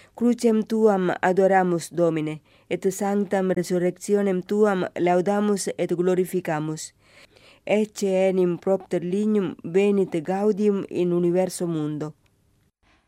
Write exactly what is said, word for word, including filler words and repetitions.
Crucem tuam adoramus, Domine, et sanctam resurrectionem tuam laudamus et glorificamus. Ecce enim propter lignum venit gaudium in universo mundo.